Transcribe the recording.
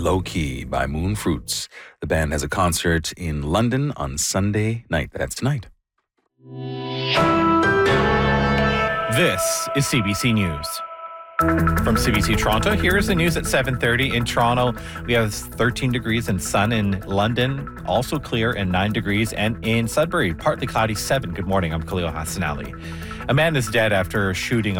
Low Key by Moon Fruits. The band has a concert in London on Sunday night. That's tonight. This is CBC News. From CBC Toronto, here's the news at 7:30. In Toronto, we have 13 degrees and sun. In London, also clear and 9 degrees. And in Sudbury, partly cloudy, 7. Good morning, I'm Khalil Hassan Ali. A man is dead after a shooting